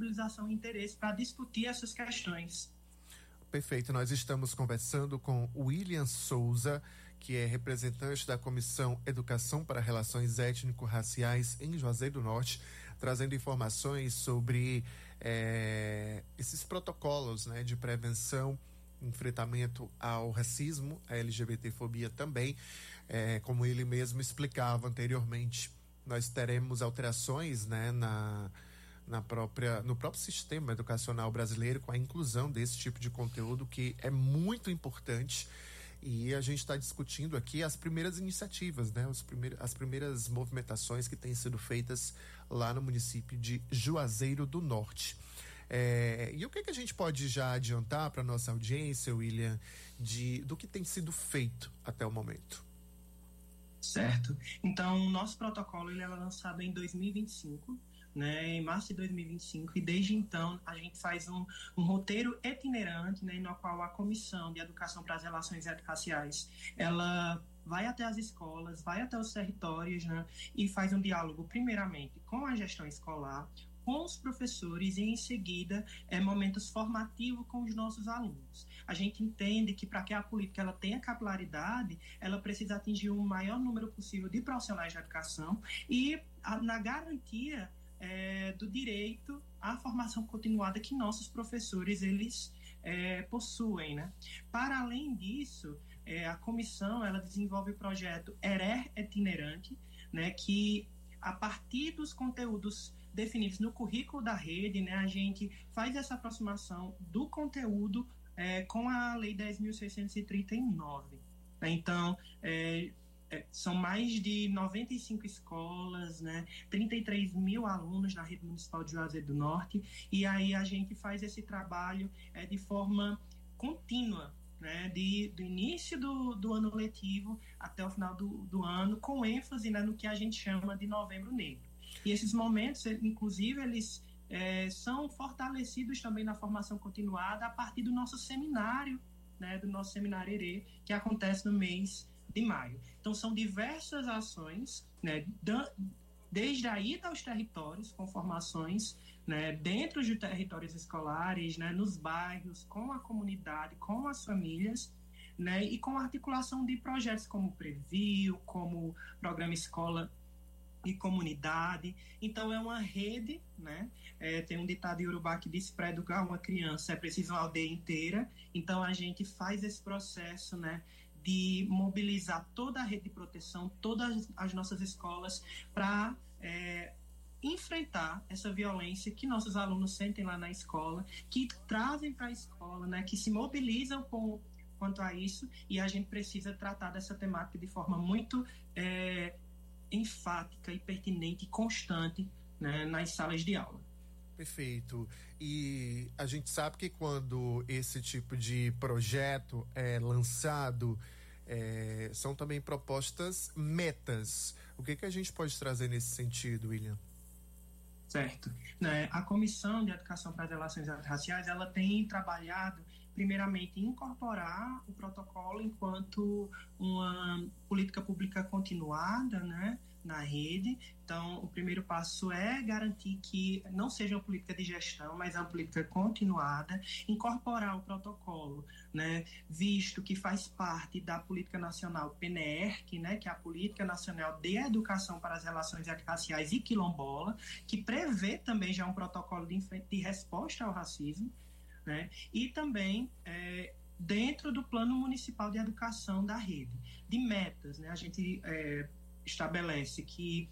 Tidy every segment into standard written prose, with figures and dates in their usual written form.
disponibilização e interesse para discutir essas questões. Perfeito, nós estamos conversando com William Souza, que é representante da Comissão Educação para Relações Étnico-Raciais em Juazeiro do Norte, trazendo informações sobre esses protocolos, né, de prevenção, enfrentamento ao racismo, à LGBTfobia também. Como ele mesmo explicava anteriormente, nós teremos alterações, né, no próprio sistema educacional brasileiro, com a inclusão desse tipo de conteúdo, que é muito importante. E a gente está discutindo aqui as primeiras iniciativas, né? As primeiras movimentações que têm sido feitas lá no município de Juazeiro do Norte. E o que a gente pode já adiantar para nossa audiência, William, do que tem sido feito até o momento? Certo. Então, o nosso protocolo ele é lançado em 2025, né, em março de 2025, e desde então a gente faz um roteiro itinerante, né, no qual a Comissão de Educação para as Relações Étnico-Raciais, ela vai até as escolas, vai até os territórios, né, e faz um diálogo primeiramente com a gestão escolar, com os professores, e em seguida momentos formativos com os nossos alunos. A gente entende que para que a política ela tenha capilaridade, ela precisa atingir o maior número possível de profissionais de educação e na garantia do direito à formação continuada que nossos professores eles possuem, né? Para além disso, a comissão ela desenvolve o projeto ERER itinerante, né, que a partir dos conteúdos definidos no currículo da rede, né, a gente faz essa aproximação do conteúdo com a Lei 10.639. Então, são mais de 95 escolas, né, 33 mil alunos na rede municipal de Juazeiro do Norte, e aí a gente faz esse trabalho de forma contínua, né, do início do ano letivo até o final do ano, com ênfase, né, no que a gente chama de Novembro Negro. E esses momentos, inclusive, eles são fortalecidos também na formação continuada a partir do nosso seminário, né, do nosso seminário ERE, que acontece no mês de maio. Então são diversas ações, né, desde a ida aos territórios com formações, né, dentro de territórios escolares, né, nos bairros, com a comunidade, com as famílias, né, e com a articulação de projetos como o Previo, como o Programa Escola e Comunidade. Então é uma rede, né? Tem um ditado Yorubá que diz: para educar uma criança é preciso uma aldeia inteira. Então a gente faz esse processo, né, de mobilizar toda a rede de proteção, todas as nossas escolas, para enfrentar essa violência que nossos alunos sentem lá na escola, que trazem para a escola, né, que se mobilizam quanto a isso, e a gente precisa tratar dessa temática de forma muito enfática e pertinente e constante, né, nas salas de aula. Perfeito. E a gente sabe que quando esse tipo de projeto é lançado, são também propostas metas. O que a gente pode trazer nesse sentido, William? Certo. A Comissão de Educação para as Relações Raciais, ela tem trabalhado, primeiramente, em incorporar o protocolo enquanto uma política pública continuada, né, na rede. Então, o primeiro passo é garantir que não seja uma política de gestão, mas uma política continuada, incorporar o protocolo, né, visto que faz parte da Política Nacional PNERC, né, que é a Política Nacional de Educação para as Relações Raciais e Quilombola, que prevê também já um protocolo de resposta ao racismo, né, e também dentro do Plano Municipal de Educação da rede, de metas, né, a gente estabelece que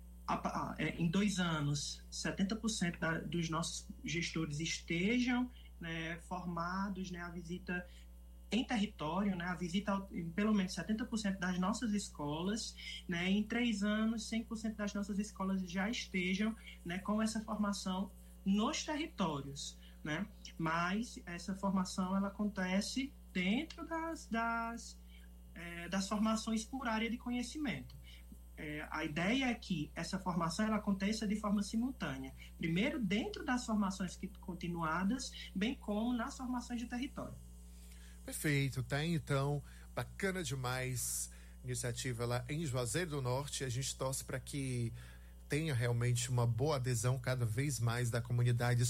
em 2 anos 70% dos nossos gestores estejam, né, formados, né, a visita em território, né, a visita em pelo menos 70% das nossas escolas, né, em 3 anos 100% das nossas escolas já estejam, né, com essa formação nos territórios, né, mas essa formação ela acontece dentro das formações por área de conhecimento. A ideia é que essa formação ela aconteça de forma simultânea, primeiro dentro das formações continuadas, bem como nas formações de território. Perfeito, tá então, bacana demais, iniciativa lá em Juazeiro do Norte. A gente torce para que tenha realmente uma boa adesão cada vez mais da comunidade